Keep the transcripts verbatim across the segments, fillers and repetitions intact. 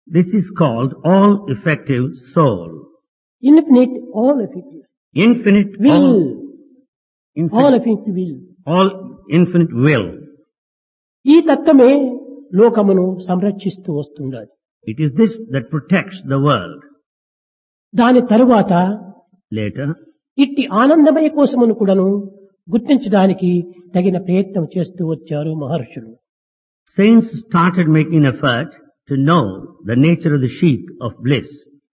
This is called all-effective soul. Infinite, all effective. Infinite, Will. all, All infinite, effective will. all infinite will. ఈ తత్వమే లోకమును సంరక్షిస్తూ వస్తున్నది. It is this that protects the world. దాని తరువాత Later, ఇట్టి ఆనందమయ కోసమును కూడాను గుర్తించడానికి తగిన ప్రయత్నం చేస్తూ వచ్చారు మహర్షులు. saints started making effort to know the nature of the sheath of bliss.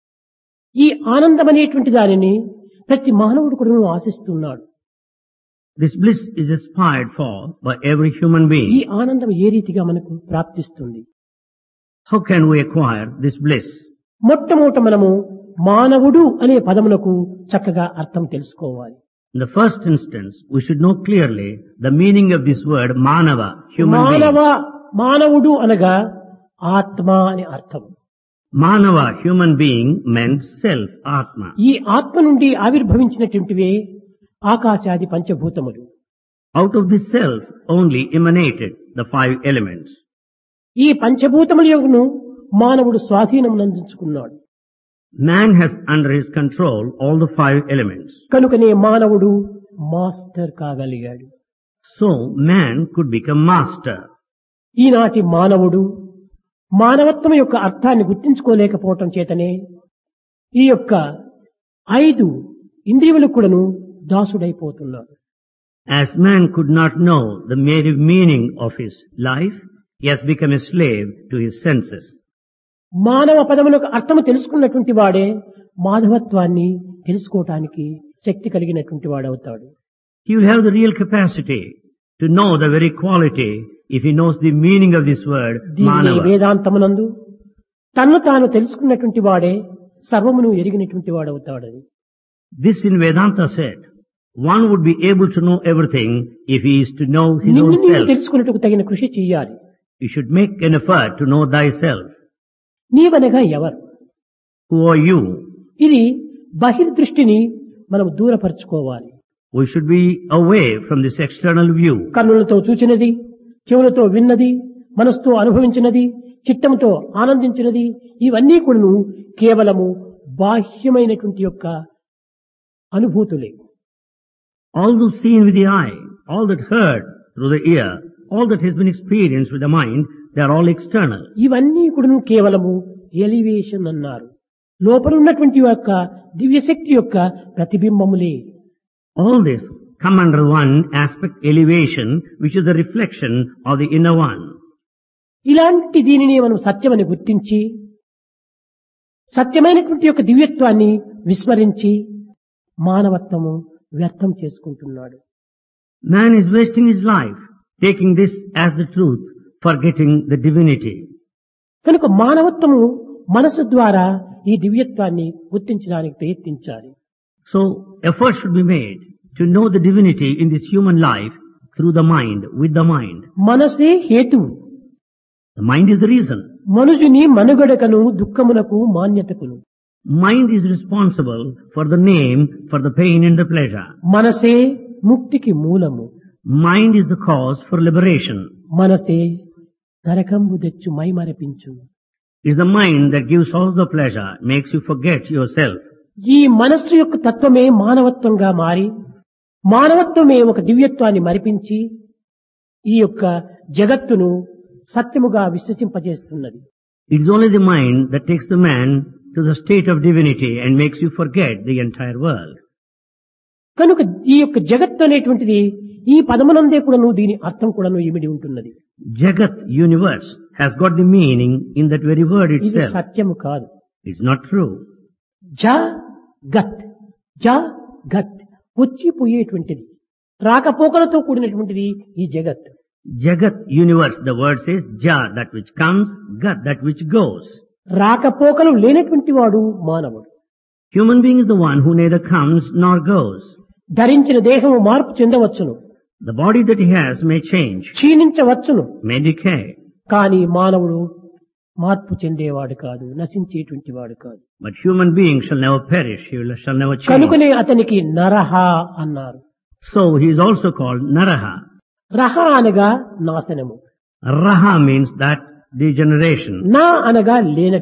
ఈ ఆనందం అనేటువంటి దానిని ప్రతి మానవుడు కూడాను ఆశిస్తున్నాడు. This bliss is aspired for by every human ఈ being. ఆనందం ఏ రీతిగా మనకు ప్రాప్తిస్తుంది? How can we acquire this bliss? మొట్టమొదట మనము మానవుడు అనే పదమునకు చక్కగా అర్థం తెలుసుకోవాలి. In the first instance, we should know clearly the meaning of this word manava, human మానవ being. మానవుడు అనగా ఆత్మ అని అర్థం. Manava, human being, meant self, atma. ఈ ఆత్మ నుండి ఆవిర్భవించినటువంటివే ఆకాశాది పంచభూతములు. Out of this self only emanated the five elements. ఈ పంచభూతముల యొక్కను మానవుడు స్వాధీనం నందించుకున్నాడు. Man has under his control all the five elements. కనుకనే మానవుడు master కాగలిగాడు. So man could become master. ఈనాటి మానవుడు మానవత్వం యొక్క అర్థాన్ని గుర్తించుకోలేకపోవటం చేతనే ఈ యొక్క ఐదు ఇంద్రియములకు కూడాను దాసుడైపోతున్నాడు. As man could not know the mere meaning of his life, he has become a slave to his senses. మానవ పదములకు అర్థము తెలుసుకున్నటువంటి వాడే మాధవత్వాన్ని తెలుసుకోవటానికి శక్తి కలిగినటువంటి వాడవుతాడు. He will have the real capacity to know the very quality if he knows the meaning of this word, దీనిని manava. వేదాంతమునందు తన్ను తాను తెలుసుకున్నటువంటి వాడే సర్వమును ఎరిగినటువంటి వాడవుతాడని. This in Vedanta said, one would be able to know everything if he is to know his నిన్ను own నీవు self. తెలుసుకున్నట్టుకు తగిన కృషి చెయ్యాలి. You should make an effort to know thyself. నీవనగా ఎవరు? Who are you? ఇది బహిర్దృష్టిని మనం దూరపరచుకోవాలి. We should be away from this external view. కన్నులతో చూచినది, చెవులతో విన్నది, మనసుతో అనుభవించినది, చిత్తముతో ఆనందించినది, ఇవన్నీ కూడాను కేవలము బాహ్యమైనటువంటి యొక్క అనుభూతులే. All those seen with the eye, all that heard through the ear, all that has been experienced with the mind, they are all external. ఇవన్నీ కూడాను కేవలము ఎలివేషన్ అన్నారు. లోపల ఉన్నటువంటి యొక్క దివ్యశక్తి యొక్క ప్రతిబింబములే. All this come under one aspect, elevation, which is the reflection of the inner one. ఇలాంటి దీనిని మనం సత్యమని గుర్తించి సత్యమైనటువంటి యొక్క దివ్యత్వాన్ని విస్మరించి మానవత్వము వ్యర్థం చేసుకుంటున్నాడు. Man is wasting his life, taking this as the truth, forgetting the divinity. కనుక మానవత్వము మనసు ద్వారా ఈ దివ్యత్వాన్ని గుర్తించడానికి ప్రయత్నించాలి. So effort should be made to know the divinity in this human life through the mind, with the mind. మనసే హేతువు. The mind is the reason. మనుజుని మనుగడకను దుఃఖమునకు మాన్యతకును. Mind is responsible for the name, for the pain and the pleasure. మనసే ముక్తికి మూలము. Mind is the cause for liberation. మనసే నరకంబు తెచ్చు మైమరపించు. It's the mind that gives all the pleasure, makes you forget yourself. ఈ మనస్సు యొక్క తత్వమే మానవత్వంగా మారి మానవత్వమే ఒక దివ్యత్వాన్ని మరిపించి ఈ యొక్క జగత్తును సత్యముగా విశ్వసింపజేస్తున్నది. It is only the mind that takes the man to the state of divinity and makes you forget the entire world. కనుక ఈ యొక్క జగత్తు అనేటువంటిది ఈ పదమునందే కూడాను దీని అర్థం కూడాను ఇమిడి ఉంటున్నది. Jagat, universe, has got the meaning in that very word ఇది itself. సత్యము కాదు. It's not true. జ గత్ జ గత్ వచ్చిపోయేటువంటిది రాకపోకలతో కూడినటువంటిది ఈ జగత్. Jagat, universe, the word says Ja, that which comes, Gat, that which goes. రాకపోకలు లేనటువంటి వాడు మానవుడు. Human being is the one who neither comes nor goes. ధరించిన దేహము మార్పు చెందవచ్చును, The body that he has may change, క్షీణించవచ్చును, may decay, కానీ మానవుడు మార్పు చెందేవాడు కాదు, నశించేటువంటి వాడు కాదు. but human being shall never perish, he will, shall never change. కనుకనే అతనికి నరహ అన్నారు. So he is also called Naraha. రహ అనగా నాశనము, Raha means that degeneration. నా అనగా లేన